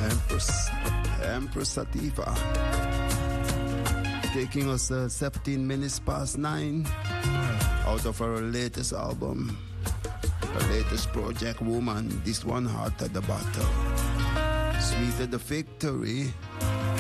Empress Sativa. Taking us 17 minutes past 9 out of our latest album, the latest project, Woman, this one, Heart at the Battle. Sweeter the Victory.